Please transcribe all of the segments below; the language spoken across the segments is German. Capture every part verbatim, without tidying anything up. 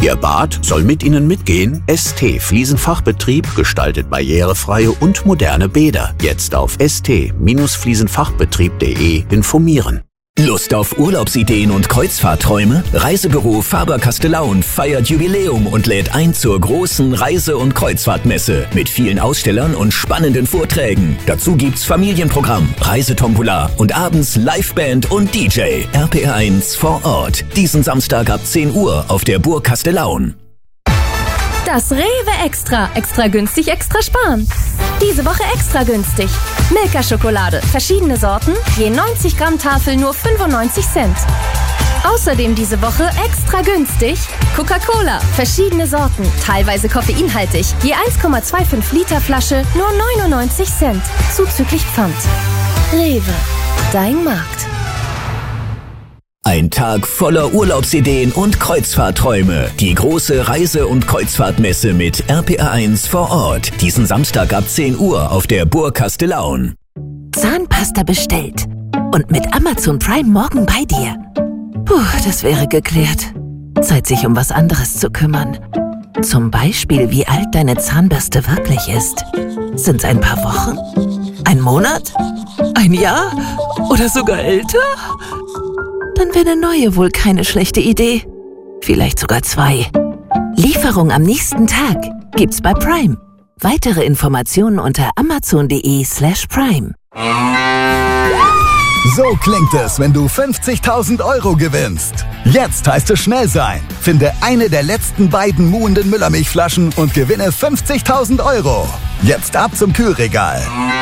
Ihr Bad soll mit Ihnen mitgehen? S T Fliesenfachbetrieb gestaltet barrierefreie und moderne Bäder. Jetzt auf s t fliesenfachbetrieb punkt de informieren. Lust auf Urlaubsideen und Kreuzfahrtträume? Reisebüro Faber-Castellaun feiert Jubiläum und lädt ein zur großen Reise- und Kreuzfahrtmesse mit vielen Ausstellern und spannenden Vorträgen. Dazu gibt's Familienprogramm, Reisetombola und abends Liveband und D J. R P R eins vor Ort. Diesen Samstag ab zehn Uhr auf der Burg Castellaun. Das Rewe Extra. Extra günstig, extra sparen. Diese Woche extra günstig. Milka-Schokolade. Verschiedene Sorten. Je neunzig Gramm Tafel nur fünfundneunzig Cent. Außerdem diese Woche extra günstig. Coca-Cola. Verschiedene Sorten. Teilweise koffeinhaltig. Je eins Komma fünfundzwanzig Liter Flasche nur neunundneunzig Cent. Zuzüglich Pfand. Rewe. Dein Markt. Ein Tag voller Urlaubsideen und Kreuzfahrtträume. Die große Reise- und Kreuzfahrtmesse mit R P R eins vor Ort. Diesen Samstag ab zehn Uhr auf der Burg Castellaun. Zahnpasta bestellt. Und mit Amazon Prime morgen bei dir. Puh, das wäre geklärt. Zeit, sich um was anderes zu kümmern. Zum Beispiel, wie alt deine Zahnbürste wirklich ist. Sind's ein paar Wochen? Ein Monat? Ein Jahr? Oder sogar älter? Dann wäre eine neue wohl keine schlechte Idee. Vielleicht sogar zwei. Lieferung am nächsten Tag gibt's bei Prime. Weitere Informationen unter amazon.de slash prime. So klingt es, wenn du fünfzigtausend Euro gewinnst. Jetzt heißt es schnell sein. Finde eine der letzten beiden muhenden Müllermilchflaschen und gewinne fünfzigtausend Euro. Jetzt ab zum Kühlregal.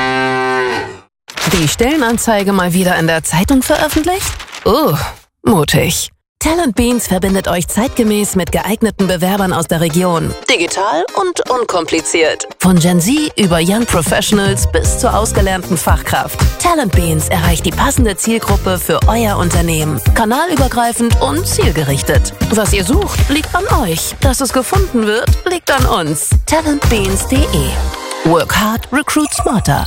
Die Stellenanzeige mal wieder in der Zeitung veröffentlicht? Oh, mutig. Talent Beans verbindet euch zeitgemäß mit geeigneten Bewerbern aus der Region. Digital und unkompliziert. Von Gen Z über Young Professionals bis zur ausgelernten Fachkraft. Talent Beans erreicht die passende Zielgruppe für euer Unternehmen. Kanalübergreifend und zielgerichtet. Was ihr sucht, liegt an euch. Dass es gefunden wird, liegt an uns. talent beans punkt de. Work hard, recruit smarter.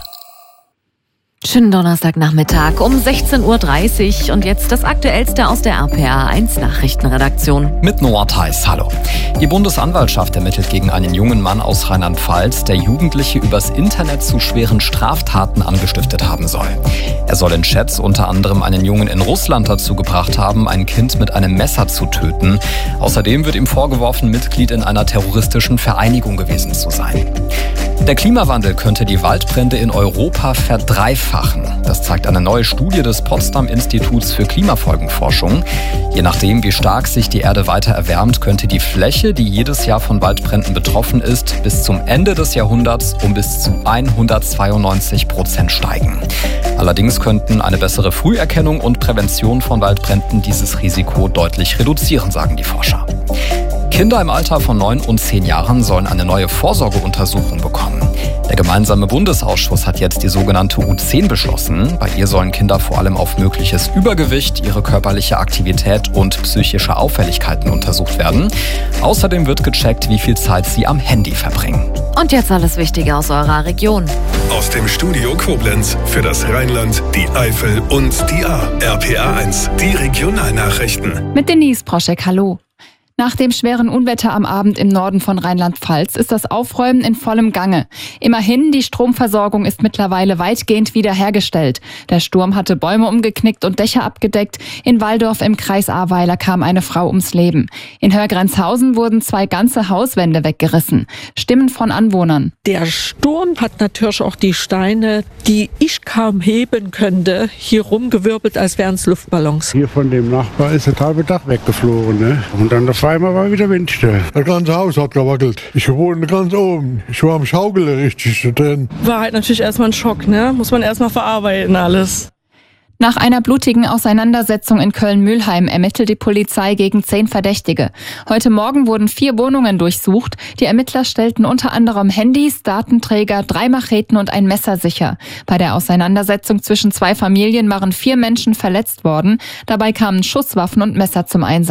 Schönen Donnerstagnachmittag um sechzehn Uhr dreißig und jetzt das Aktuellste aus der R P R eins Nachrichtenredaktion. Mit Noah Theis, hallo. Die Bundesanwaltschaft ermittelt gegen einen jungen Mann aus Rheinland-Pfalz, der Jugendliche übers Internet zu schweren Straftaten angestiftet haben soll. Er soll in Chats unter anderem einen Jungen in Russland dazu gebracht haben, ein Kind mit einem Messer zu töten. Außerdem wird ihm vorgeworfen, Mitglied in einer terroristischen Vereinigung gewesen zu sein. Der Klimawandel könnte die Waldbrände in Europa verdreifachen. Das zeigt eine neue Studie des Potsdam-Instituts für Klimafolgenforschung. Je nachdem, wie stark sich die Erde weiter erwärmt, könnte die Fläche, die jedes Jahr von Waldbränden betroffen ist, bis zum Ende des Jahrhunderts um bis zu hundertzweiundneunzig Prozent steigen. Allerdings könnten eine bessere Früherkennung und Prävention von Waldbränden dieses Risiko deutlich reduzieren, sagen die Forscher. Kinder im Alter von neun und zehn Jahren sollen eine neue Vorsorgeuntersuchung bekommen. Der gemeinsame Bundesausschuss hat jetzt die sogenannte U zehn beschlossen. Bei ihr sollen Kinder vor allem auf mögliches Übergewicht, ihre körperliche Aktivität und psychische Auffälligkeiten untersucht werden. Außerdem wird gecheckt, wie viel Zeit sie am Handy verbringen. Und jetzt alles Wichtige aus eurer Region. Aus dem Studio Koblenz für das Rheinland, die Eifel und die A. R P R eins, die Regionalnachrichten. Mit Denise Proschek, hallo. Nach dem schweren Unwetter am Abend im Norden von Rheinland-Pfalz ist das Aufräumen in vollem Gange. Immerhin, die Stromversorgung ist mittlerweile weitgehend wiederhergestellt. Der Sturm hatte Bäume umgeknickt und Dächer abgedeckt. In Walldorf im Kreis Ahrweiler kam eine Frau ums Leben. In Hörgrenzhausen wurden zwei ganze Hauswände weggerissen. Stimmen von Anwohnern. Der Sturm hat natürlich auch die Steine, die ich kaum heben könnte, hier rumgewirbelt, als wären es Luftballons. Hier von dem Nachbar ist das halbe Dach weggeflogen, ne? Und dann das einmal war wieder windstill. Das ganze Haus hat gewackelt. Ich wohne ganz oben. Ich war am Schaukeln richtig drin. War halt natürlich erstmal ein Schock, ne? Muss man erstmal verarbeiten alles. Nach einer blutigen Auseinandersetzung in Köln-Mülheim ermittelt die Polizei gegen zehn Verdächtige. Heute Morgen wurden vier Wohnungen durchsucht. Die Ermittler stellten unter anderem Handys, Datenträger, drei Macheten und ein Messer sicher. Bei der Auseinandersetzung zwischen zwei Familien waren vier Menschen verletzt worden. Dabei kamen Schusswaffen und Messer zum Einsatz.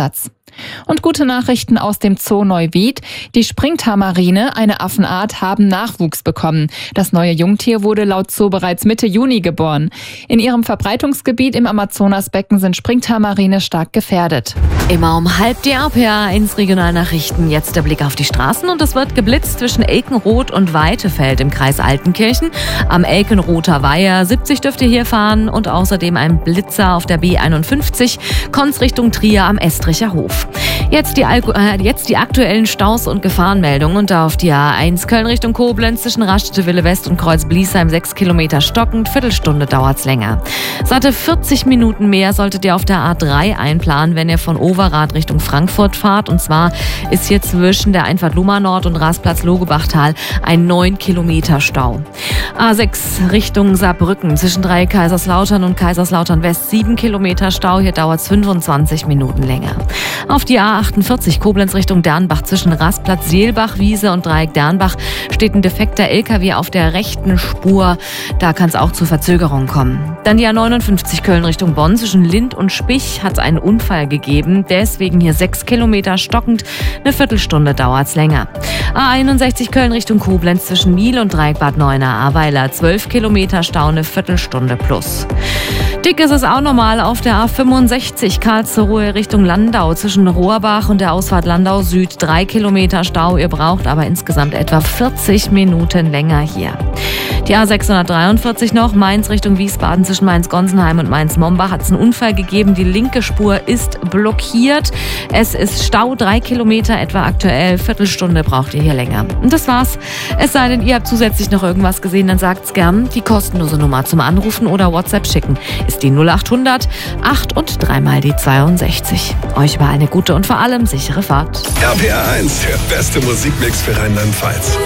Und gute Nachrichten aus dem Zoo Neuwied. Die Springtamarine, eine Affenart, haben Nachwuchs bekommen. Das neue Jungtier wurde laut Zoo bereits Mitte Juni geboren. In ihrem Verbreitungsgebiet im Amazonasbecken sind Springtamarine stark gefährdet. Immer um halb die R P A eins Regionalnachrichten. Jetzt der Blick auf die Straßen und es wird geblitzt zwischen Elkenroth und Weitefeld im Kreis Altenkirchen. Am Elkenrother Weiher siebzig dürft ihr hier fahren und außerdem ein Blitzer auf der B einundfünfzig, Konz Richtung Trier am Estricher Hof. Jetzt die, äh, jetzt die aktuellen Staus und Gefahrenmeldungen und auf die A eins Köln Richtung Koblenz zwischen Raststätte West und Kreuz Bliesheim sechs Kilometer stockend, Viertelstunde dauert's länger. Satte vierzig Minuten mehr solltet ihr auf der A drei einplanen, wenn ihr von Overath Richtung Frankfurt fahrt. Und zwar ist hier zwischen der Einfahrt Luma Nord und Rastplatz Logebachtal ein neun Kilometer Stau. A sechs Richtung Saarbrücken zwischen drei Kaiserslautern und Kaiserslautern West sieben Kilometer Stau, hier dauert's fünfundzwanzig Minuten länger. Auf die A achtundvierzig Koblenz Richtung Dernbach zwischen Rastplatz Seelbach, Wiese und Dreieck Dernbach steht ein defekter L K W auf der rechten Spur. Da kann es auch zu Verzögerungen kommen. Dann die A neunundfünfzig Köln Richtung Bonn zwischen Lind und Spich hat es einen Unfall gegeben. Deswegen hier sechs Kilometer stockend. Eine Viertelstunde dauert es länger. A einundsechzig Köln Richtung Koblenz zwischen Miel und Dreieck Bad Neuenahr-Ahrweiler zwölf Kilometer Stau, eine Viertelstunde plus. Dick ist es auch nochmal auf der A fünfundsechzig Karlsruhe Richtung Landau zwischen Rohrbach und der Ausfahrt Landau Süd drei Kilometer Stau. Ihr braucht aber insgesamt etwa vierzig Minuten länger hier. Die A sechshundertdreiundvierzig noch, Mainz Richtung Wiesbaden zwischen Mainz-Gonsenheim und Mainz-Mombach hat es einen Unfall gegeben. Die linke Spur ist blockiert. Es ist Stau, drei Kilometer etwa aktuell. Viertelstunde braucht ihr hier länger. Und das war's. Es sei denn, ihr habt zusätzlich noch irgendwas gesehen, dann sagt's gern. Die kostenlose Nummer zum Anrufen oder WhatsApp schicken ist die null achthundert acht und dreimal die zweiundsechzig. Euch war eine gute und vor allem sichere Fahrt. R P R eins, der beste Musikmix für Rheinland-Pfalz.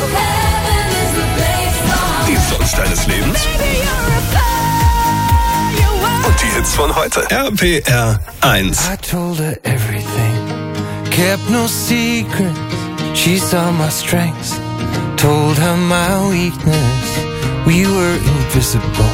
Die Songs deines Lebens und die Hits von heute. R P R eins. I told her everything, kept no secrets. She saw my strengths, told her my weakness. We were invisible.